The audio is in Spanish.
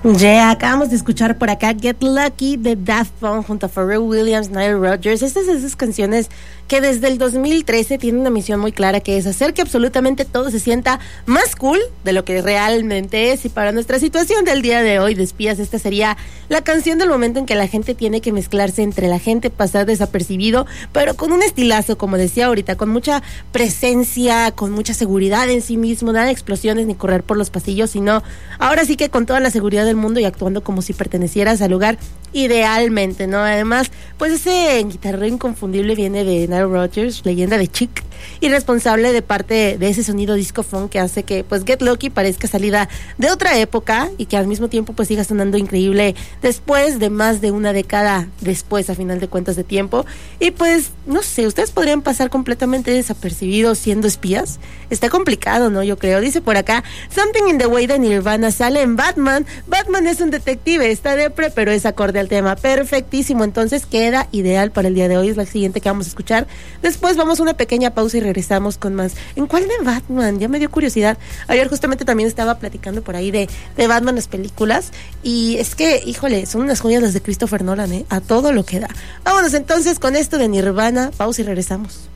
Yeah, acabamos de escuchar por acá Get Lucky de Daft Punk junto a Pharrell Williams, Nile Rodgers. Estas son esas canciones que desde el 2013 tienen una misión muy clara, que es hacer que absolutamente todo se sienta más cool de lo que realmente es. Y para nuestra situación del día de hoy de espías, esta sería la canción del momento en que la gente tiene que mezclarse entre la gente, pasar desapercibido, pero con un estilazo, como decía ahorita, con mucha presencia, con mucha seguridad en sí mismo, nada de explosiones ni correr por los pasillos, sino ahora sí que con toda la seguridad del mundo y actuando como si pertenecieras al lugar idealmente, ¿no? Además, pues ese guitarrero inconfundible viene de Nile Rodgers, leyenda de Chic, y responsable de parte de ese sonido disco funk que hace que pues Get Lucky parezca salida de otra época y que al mismo tiempo pues siga sonando increíble después de más de una década después, a final de cuentas, de tiempo. Y pues no sé, ustedes podrían pasar completamente desapercibidos siendo espías. Está complicado, ¿no? Yo creo. Dice por acá, Something in the Way de Nirvana sale en Batman. Batman es un detective, está depre, pero es acorde al tema. Perfectísimo, entonces queda ideal para el día de hoy. Es la siguiente que vamos a escuchar. Después vamos a una pequeña pausa y regresamos con más. ¿En cuál de Batman? Ya me dio curiosidad. Ayer justamente también estaba platicando por ahí de Batman, las películas, y es que, híjole, son unas joyas las de Christopher Nolan, a todo lo que da. Vámonos entonces con esto de Nirvana, pausa y regresamos.